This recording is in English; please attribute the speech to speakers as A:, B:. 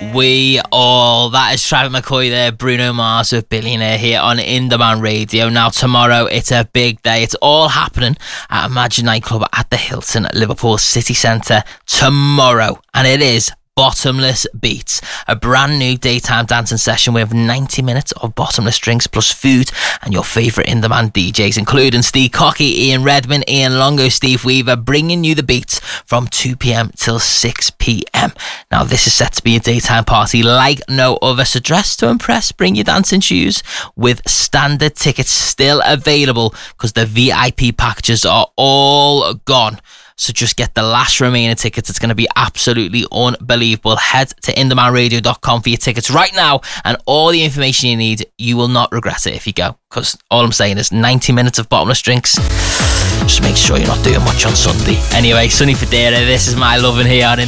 A: That is Travis McCoy there, Bruno Mars with Billionaire here on In Demand Radio. Now tomorrow it's a big day. It's all happening at Imagine Nightclub at the Hilton at Liverpool City Centre tomorrow, and it is Bottomless Beats, a brand new daytime dancing session with 90 minutes of bottomless drinks plus food and your favourite in-demand DJs, including Steve Cocky, Ian Redman, Ian Longo, Steve Weaver, bringing you the beats from 2pm till 6pm. Now this is set to be a daytime party like no other, so dress to impress, bring your dancing shoes, with standard tickets still available because the VIP packages are all gone. So just get the last remaining tickets. It's going to be absolutely unbelievable. Head to indemandradio.com for your tickets right now and all the information you need. You will not regret it if you go, because all I'm saying is 90 minutes of bottomless drinks. Just make sure you're not doing much on Sunday. Anyway, Sonny Fodera, this is my loving here on